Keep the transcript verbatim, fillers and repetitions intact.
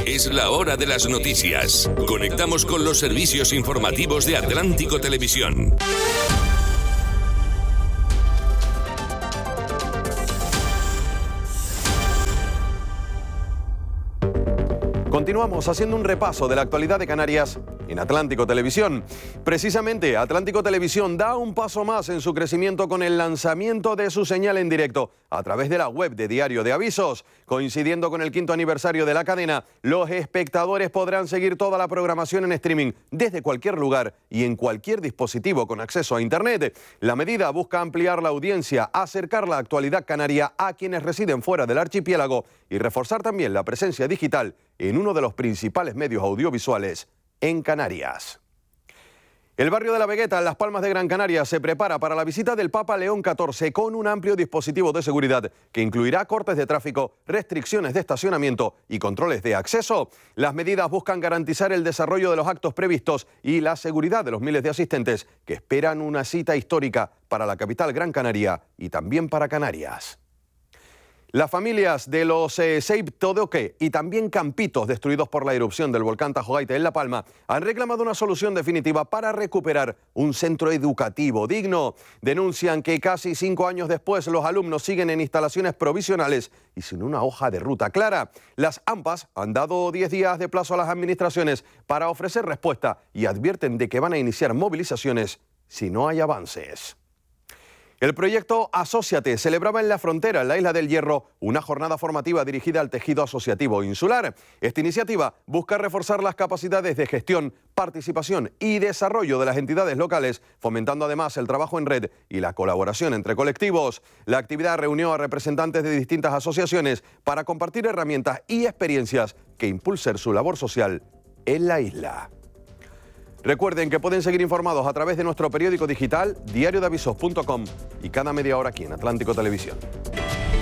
Es la hora de las noticias. Conectamos con los servicios informativos de Atlántico Televisión. Continuamos haciendo un repaso de la actualidad de Canarias en Atlántico Televisión. Precisamente, Atlántico Televisión da un paso más en su crecimiento con el lanzamiento de su señal en directo a través de la web de Diario de Avisos. Coincidiendo con el quinto aniversario de la cadena, los espectadores podrán seguir toda la programación en streaming desde cualquier lugar y en cualquier dispositivo con acceso a Internet. La medida busca ampliar la audiencia, acercar la actualidad canaria a quienes residen fuera del archipiélago y reforzar también la presencia digital en uno de los principales medios audiovisuales en Canarias. El barrio de La Vegueta, en Las Palmas de Gran Canaria, se prepara para la visita del Papa León catorce con un amplio dispositivo de seguridad que incluirá cortes de tráfico, restricciones de estacionamiento y controles de acceso. Las medidas buscan garantizar el desarrollo de los actos previstos y la seguridad de los miles de asistentes que esperan una cita histórica para la capital Gran Canaria y también para Canarias. Las familias de los eh, Seib Todoque y también Campitos destruidos por la erupción del volcán Tajogaite en La Palma han reclamado una solución definitiva para recuperar un centro educativo digno. Denuncian que casi cinco años después los alumnos siguen en instalaciones provisionales y sin una hoja de ruta clara. Las AMPAs han dado diez días de plazo a las administraciones para ofrecer respuesta y advierten de que van a iniciar movilizaciones si no hay avances. El proyecto Asóciate celebraba en La Frontera, en la Isla del Hierro, una jornada formativa dirigida al tejido asociativo insular. Esta iniciativa busca reforzar las capacidades de gestión, participación y desarrollo de las entidades locales, fomentando además el trabajo en red y la colaboración entre colectivos. La actividad reunió a representantes de distintas asociaciones para compartir herramientas y experiencias que impulsen su labor social en la isla. Recuerden que pueden seguir informados a través de nuestro periódico digital diario de avisos punto com y cada media hora aquí en Atlántico Televisión.